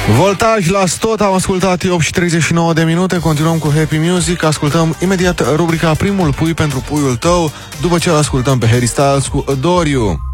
Voltaj la Stot, am ascultat 8 și 39 de minute, continuăm cu Happy Music, ascultăm imediat rubrica Primul pui pentru puiul tău, după ce ascultăm pe Harry Styles cu Adore You.